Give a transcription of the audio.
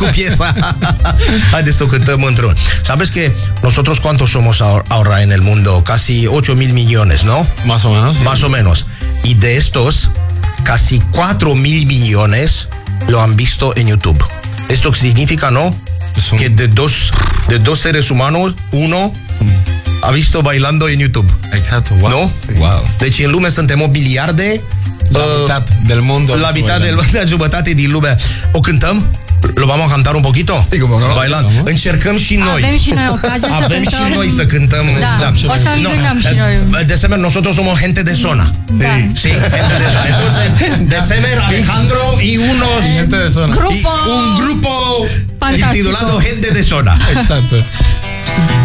cu piesa. Haideți să o cântăm într-un. ¿Sabes que nosotros cuántos somos ahora en el mundo? Casi 8.000 millones, ¿no? Más o menos. Sí. Más o menos. Y de estos, casi 4.000 millones lo han visto en YouTube. Esto significa, ¿no? Que de dos seres humanos, uno a visto bailando en YouTube. Exacto, wow. ¿No? Wow. Deci în lume suntem o miliarde. La mitad del mundo. La mitad de jumătate din lume. O cântăm? Lo vamos a cantar un poquito? Sí, como no. Bailando. Încercăm și noi. Avem și noi ocazia să Avem cântăm. și noi să cântăm. Da. O să îngânăm și noi. De asemenea, nosotros somos gente de zona. Da. Sí, gente de zona. Entonces, de asemenea, Alejandro y unos... Gente de zona. Grupo. Un grupo Fantástico. titulado Gente de Zona. Exacto.